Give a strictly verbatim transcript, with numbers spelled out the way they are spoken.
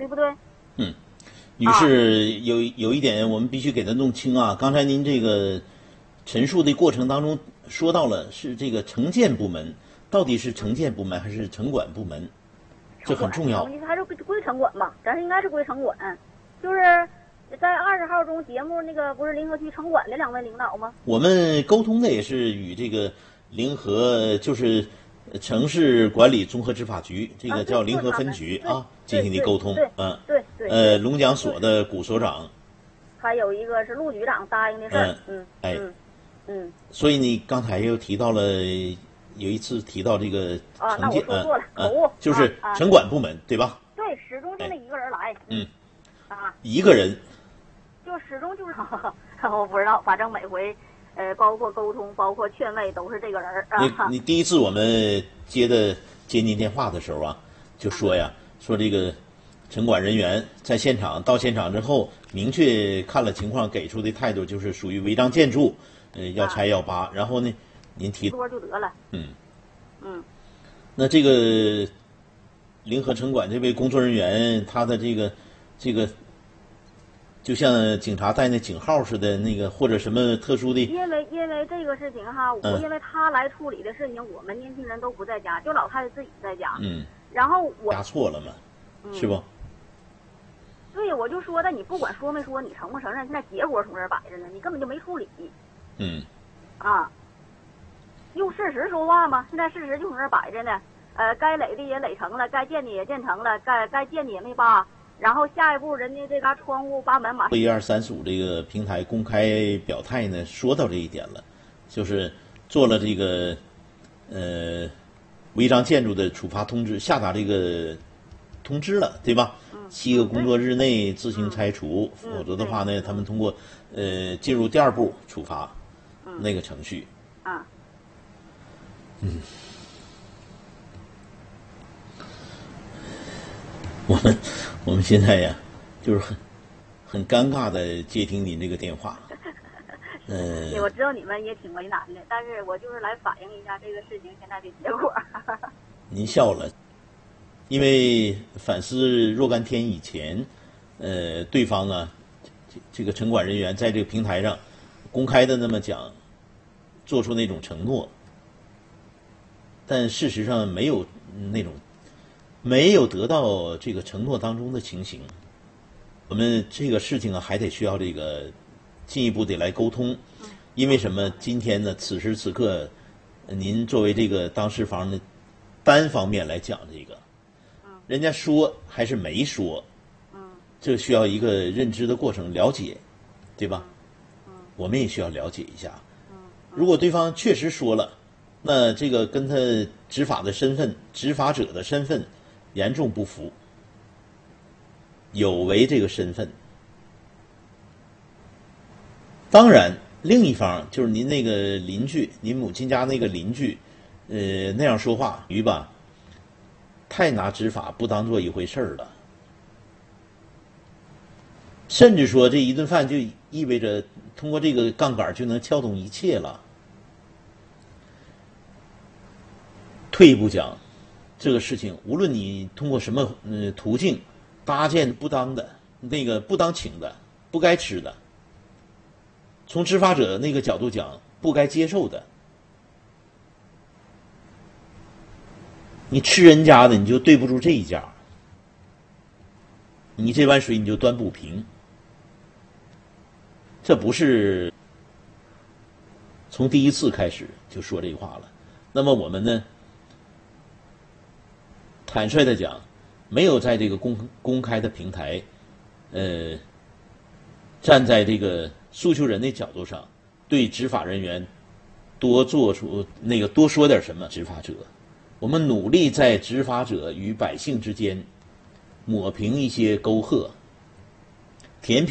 对不对？ 嗯，女士有有一点我们必须给她弄清啊。刚才您这个陈述的过程当中说到了是这个城建部门，到底是城建部门还是城管部门？这很重要。 还是归城管吧，咱是应该是归城管。就是在二十号中节目那个不是临河区城管的两位领导吗？ 我们沟通的也是与这个临河就是城市管理综合执法局，这个叫临河分局啊，进行的沟通。 嗯，对对。 呃，龙江所的古所长， 还有一个是陆局长答应的事儿。嗯， 哎， 嗯。 所以你刚才又提到了。有一次提到这个啊，那我说错了，口误， 就是城管部门，对吧？ 对，始终就那一个人来。 嗯， 啊， 一个人， 就始终就是，我不知道，反正每回，呃，包括沟通，包括劝慰，都是这个人啊。 你你第一次我们接的接您电话的时候啊，就说呀，说这个城管人员在现场到现场之后，明确看了情况，给出的态度就是属于违章建筑，呃，要拆要扒，然后呢。您提多就得了。 嗯嗯， 那这个临河城管这位工作人员，他的这个这个，就像警察带那警号似的，那个或者什么特殊的。 因为因为这个事情哈，我、嗯、因为他来处理的事情，我们年轻人都不在家，就老太太自己在家。 嗯。 然后我答错了嘛， 嗯、 是不？ 对，我就说的，你不管说没说，你承不承认，现在结果从这儿摆着呢，你根本就没处理。 嗯。 啊。用事实说话吗？现在事实就从这儿摆着呢。呃，该垒的也垒成了，该建的也建成了，该该建的也没扒。然后下一步，人家这嘎窗户扒门马上。 一二三四五这个平台公开表态呢，说到这一点了，就是做了这个呃违章建筑的处罚通知，下达这个通知了，对吧？ 嗯。 七个工作日内自行拆除， 嗯、 否则的话呢，他们通过呃进入第二步处罚、 嗯、 那个程序。 啊。 嗯，我们我们现在呀，就是很很尴尬的接听您这个电话。嗯、 呃，我知道你们也挺为难的，但是我就是来反映一下这个事情现在的结果。 您笑了，因为反思若干天以前，呃，对方啊，这个城管人员在这个平台上公开的那么讲，做出那种承诺。但事实上没有那种没有得到这个承诺当中的情形，我们这个事情啊还得需要这个进一步的来沟通，因为什么？今天呢，此时此刻，您作为这个当事方的单方面来讲这个，人家说还是没说，这需要一个认知的过程，了解，对吧？我们也需要了解一下，如果对方确实说了。那这个跟他执法的身份、执法者的身份严重不符，有违这个身份。当然，另一方就是您那个邻居，您母亲家那个邻居，呃，那样说话鱼吧，太拿执法不当做一回事儿了，甚至说这一顿饭就意味着通过这个杠杆就能撬动一切了。退一步讲，这个事情无论你通过什么呃途径搭建不当的、那个不当请的、不该吃的，从执法者那个角度讲不该接受的，你吃人家的你就对不住这一家，你这碗水你就端不平，这不是从第一次开始就说这话了。那么我们呢？坦率的讲，没有在这个公公开的平台，呃，站在这个诉求人的角度上，对执法人员多做出那个多说点什么。执法者，我们努力在执法者与百姓之间抹平一些沟壑，填平。